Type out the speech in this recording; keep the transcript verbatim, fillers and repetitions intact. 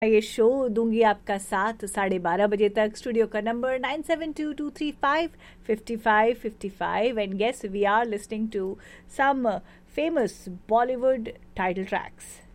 ये शो दूंगी आपका साथ साढ़े बारह बजे तक. स्टूडियो का number nine seven to to three five fifty five fifty five. And yes, we are listening to some uh, famous Bollywood title tracks.